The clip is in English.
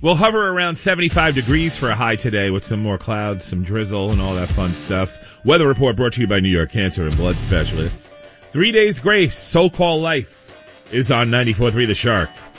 We'll hover around 75 degrees for a high today with some more clouds, some drizzle, and all that fun stuff. Weather report brought to you by New York Cancer and Blood Specialists. 3 days grace, so-called life, is on 94.3 The Shark.